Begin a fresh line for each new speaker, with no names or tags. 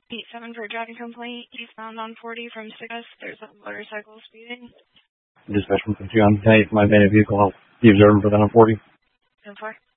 8-7 for a driving complaint. Eastbound on 40 from 6. There's a motorcycle speeding.
Dispatch from 50 on 10, my van vehicle. Help. The observer for that on 40.
10-4.